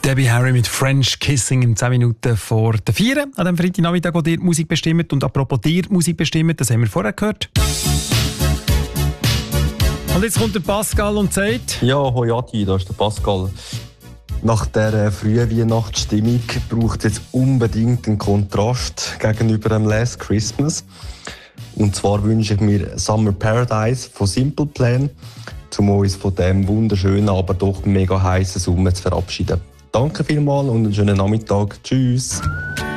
Debbie Harry mit French Kissing in 10 Minuten vor der 4 an dem Freitagnachmittag, wo dir die Musik bestimmt. Und apropos dir die Musik bestimmt, das haben wir vorher gehört. Und jetzt kommt der Pascal und sagt... Ja, hoi Adi, da ist der Pascal. Nach dieser frühen Weihnachtsstimmung braucht es jetzt unbedingt einen Kontrast gegenüber dem Last Christmas. Und zwar wünsche ich mir Summer Paradise von Simple Plan, um uns von diesem wunderschönen, aber doch mega heißen Sommer zu verabschieden. Danke vielmals und einen schönen Nachmittag. Tschüss.